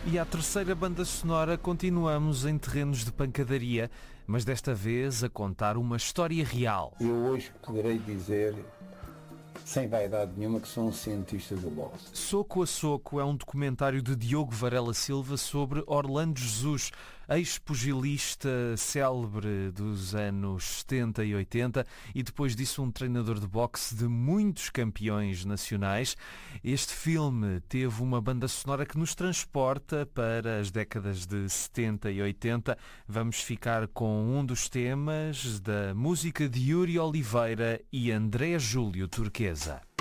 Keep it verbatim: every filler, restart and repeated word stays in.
E à terceira banda sonora continuamos em terrenos de pancadaria, mas desta vez a contar uma história real. Eu hoje poderei dizer, sem vaidade nenhuma, que sou um cientista do boxe. Soco a Soco é um documentário de Diogo Varela Silva sobre Orlando Jesus, ex-pugilista célebre dos anos setenta e oitenta e depois disso um treinador de boxe de muitos campeões nacionais. Este filme teve uma banda sonora que nos transporta para as décadas de setenta e oitenta. Vamos ficar com um dos temas da música de Yuri Oliveira e André Júlio Turquesa.